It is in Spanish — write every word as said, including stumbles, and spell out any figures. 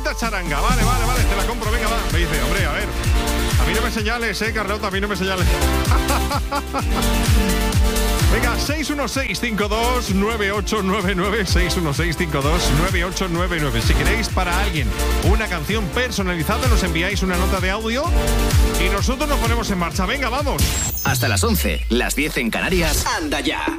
bonita charanga. Vale, vale, vale, te la compro, venga, va. Me dice, hombre, a ver, a mí no me señales, eh, Carlota, a mí no me señales. Venga, seis uno seis, cinco dos, nueve ocho nueve nueve, seis uno seis, cinco dos, nueve ocho nueve nueve. Si queréis para alguien una canción personalizada, nos enviáis una nota de audio y nosotros nos ponemos en marcha. Venga, vamos. Hasta las once, las diez en Canarias. Anda ya.